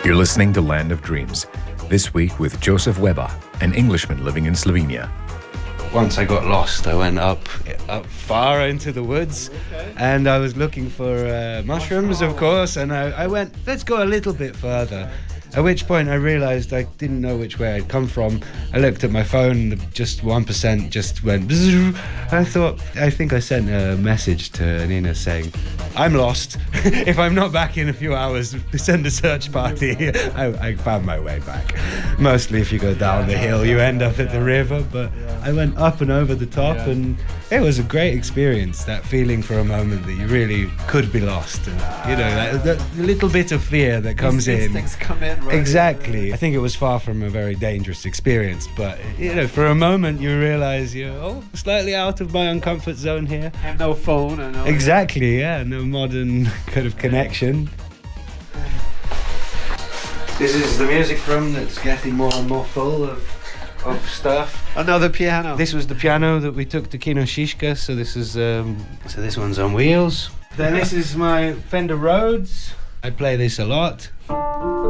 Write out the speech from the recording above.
You're listening to Land of Dreams, this week with Joseph Weber, an Englishman living in Slovenia. Once I got lost, I went up far into the woods, and I was looking for mushrooms, of course, and I went, let's go a little bit further. At which point I realised I didn't know which way I'd come from. I looked at my phone, just 1% just went bzzz. I think I sent a message to Nina saying, I'm lost. If I'm not back in a few hours, send a search party. I found my way back. Mostly if you go down the hill, you end up at the river, but I went up and over the top, and it was a great experience, that feeling for a moment that you really could be lost. And, that little bit of fear that comes in. Instincts come in, right? Exactly. I think it was far from a very dangerous experience, but for a moment you realise you're slightly out of my own comfort zone here. And no phone. And no Exactly, yeah, no modern kind of connection. This is the music room that's getting more and more full of stuff. Another piano. This was the piano that we took to Kino Šiška, so this is so this one's on wheels. Then this is my Fender Rhodes. I play this a lot.